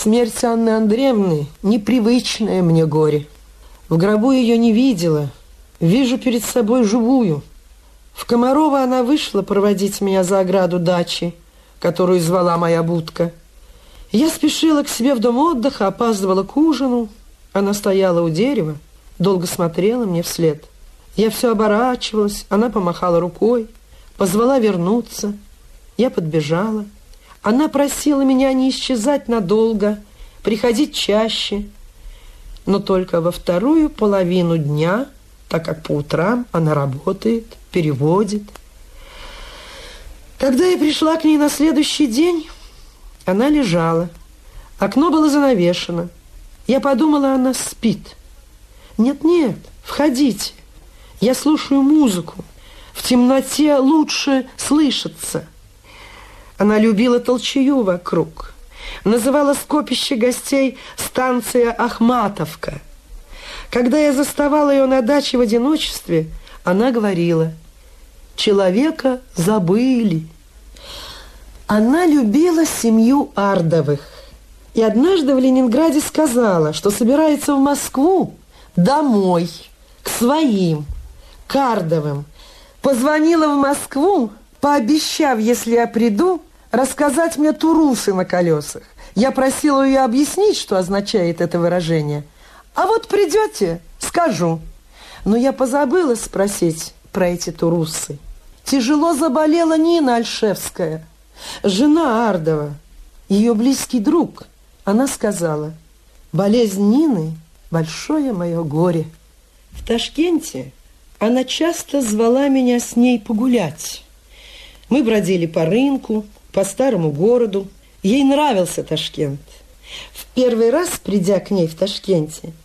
Смерть Анны Андреевны – непривычное мне горе. В гробу ее не видела, вижу перед собой живую. В Комарово она вышла проводить меня за ограду дачи, которую звала моя будка. Я спешила к себе в дом отдыха, опаздывала к ужину. Она стояла у дерева, долго смотрела мне вслед. Я все оборачивалась, она помахала рукой, позвала вернуться. Я подбежала. Она просила меня не исчезать надолго, приходить чаще, но только во вторую половину дня, так как по утрам она работает, переводит. Когда я пришла к ней на следующий день, она лежала. Окно было занавешено. Я подумала, она спит. Нет-нет, входите. Я слушаю музыку. В темноте лучше слышится. Она любила толчею вокруг. Называла скопище гостей станция Ахматовка. Когда я заставала ее на даче в одиночестве, она говорила: «Человека забыли». Она любила семью Ардовых. И однажды в Ленинграде сказала, что собирается в Москву домой, к своим, к Ардовым. Позвонила в Москву, пообещав, если я приду, рассказать мне турусы на колесах. Я просила ее объяснить, что означает это выражение. А вот придете, скажу. Но я позабыла спросить про эти турусы. Тяжело заболела Нина Ольшевская, жена Ардова, ее близкий друг. Она сказала: болезнь Нины – большое мое горе. В Ташкенте она часто звала меня с ней погулять. Мы бродили по рынку, по старому городу. Ей нравился Ташкент. В первый раз, придя к ней в Ташкенте,